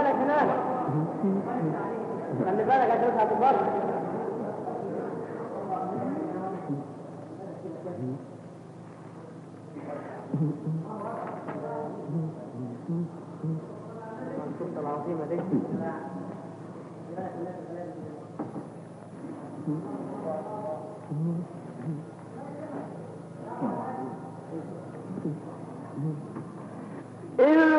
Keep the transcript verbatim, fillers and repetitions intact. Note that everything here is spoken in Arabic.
بالك هناك، خلي بالك عشان هتضرب. الصوت العظيمة دي